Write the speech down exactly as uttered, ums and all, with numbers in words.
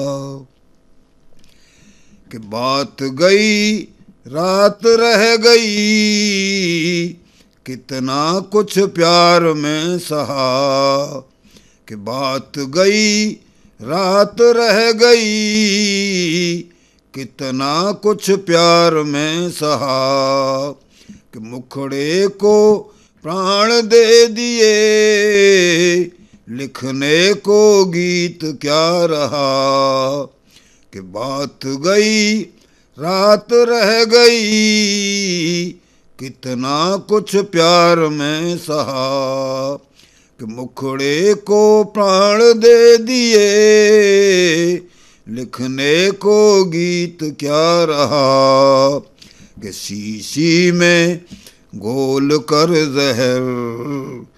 कि बात गई रात रह गई, कितना कुछ प्यार में सहा। कि बात गई रात रह गई, कितना कुछ प्यार में सहा। कि मुखड़े को प्राण दे दिए, लिखने को गीत क्या रहा। कि बात गई रात रह गई, कितना कुछ प्यार में सहा। कि मुखड़े को प्राण दे दिए, लिखने को गीत क्या रहा। कि शीशी में घोल कर जहर